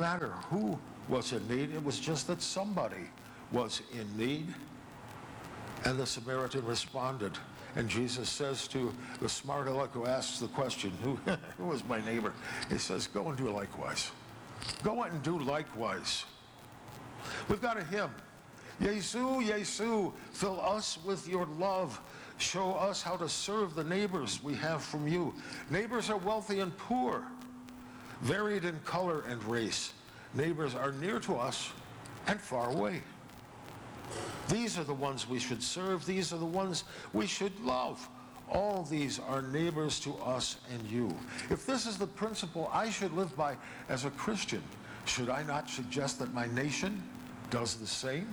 matter who was in need. It was just that somebody was in need. And the Samaritan responded. And Jesus says to the smart aleck who asks the question, who is my neighbor? He says, go and do likewise. Go and do likewise. We've got a hymn. Yesu, Yesu, fill us with your love. Show us how to serve the neighbors we have from you. Neighbors are wealthy and poor, varied in color and race. Neighbors are near to us and far away. These are the ones we should serve. These are the ones we should love. All these are neighbors to us and you. If this is the principle I should live by as a Christian, should I not suggest that my nation does the same?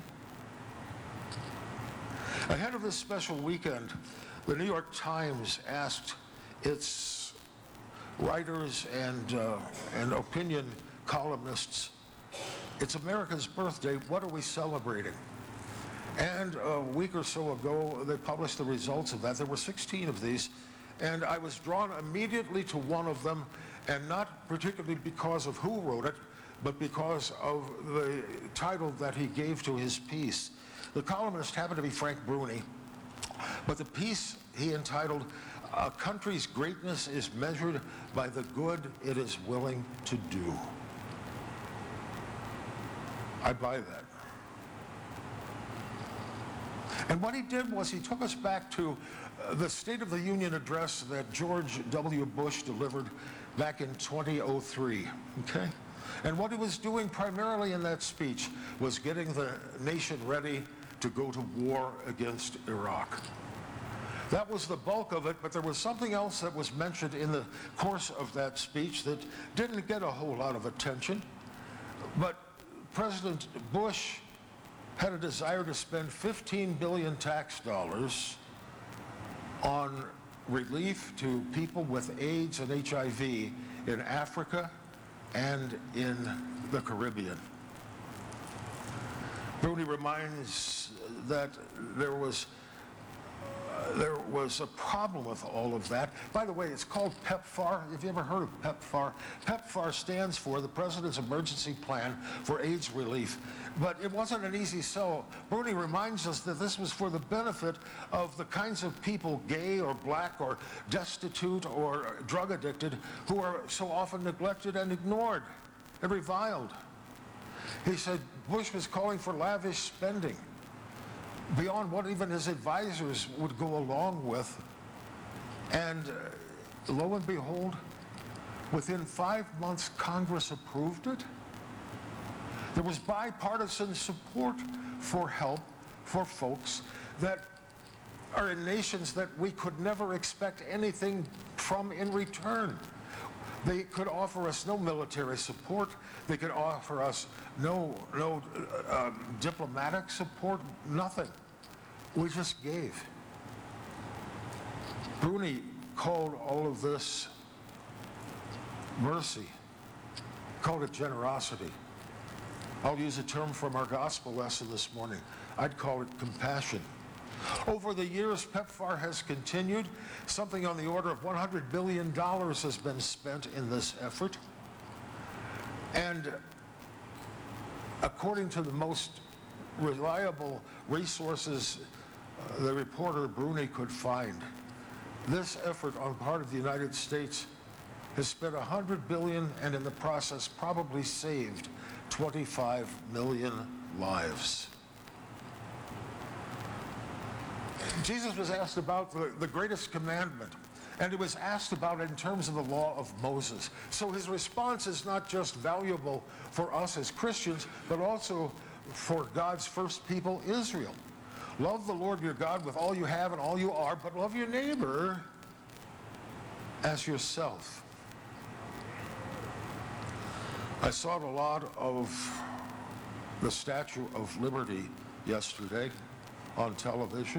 Ahead of this special weekend, the New York Times asked its writers and opinion columnists, it's America's birthday, what are we celebrating? And a week or so ago, they published the results of that. There were 16 of these, and I was drawn immediately to one of them, and not particularly because of who wrote it, but because of the title that he gave to his piece. The columnist happened to be Frank Bruni, but the piece he entitled, "A Country's Greatness is Measured by the Good It is Willing to Do." I buy that. And what he did was he took us back to the State of the Union address that George W. Bush delivered back in 2003, okay? And what he was doing primarily in that speech was getting the nation ready to go to war against Iraq. That was the bulk of it, but there was something else that was mentioned in the course of that speech that didn't get a whole lot of attention. But President Bush had a desire to spend 15 billion tax dollars on relief to people with AIDS and HIV in Africa and in the Caribbean. Bruni reminds that there was a problem with all of that. By the way, it's called PEPFAR. Have you ever heard of PEPFAR? PEPFAR stands for the President's Emergency Plan for AIDS Relief. But it wasn't an easy sell. Bruni reminds us that this was for the benefit of the kinds of people, gay or black or destitute or drug addicted, who are so often neglected and ignored and reviled. He said Bush was calling for lavish spending beyond what even his advisors would go along with. And lo and behold, within 5 months, Congress approved it. There was bipartisan support for help for folks that are in nations that we could never expect anything from in return. They could offer us no military support. They could offer us no diplomatic support, nothing. We just gave. Bruni called all of this mercy, called it generosity. I'll use a term from our gospel lesson this morning. I'd call it compassion. Over the years, PEPFAR has continued. Something on the order of $100 billion has been spent in this effort. And according to the most reliable resources the reporter Bruni could find, this effort on part of the United States has spent $100 billion and in the process probably saved 25 million lives. Jesus was asked about the greatest commandment, and he was asked about it in terms of the law of Moses. So his response is not just valuable for us as Christians, but also for God's first people, Israel. Love the Lord your God with all you have and all you are, but love your neighbor as yourself. I saw a lot of the Statue of Liberty yesterday on television.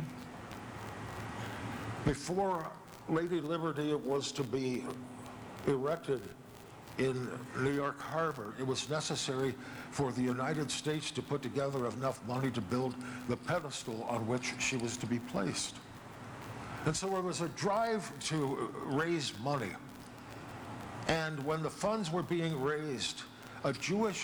Before Lady Liberty was to be erected in New York Harbor, it was necessary for the United States to put together enough money to build the pedestal on which she was to be placed. And so there was a drive to raise money. And when the funds were being raised, a Jewish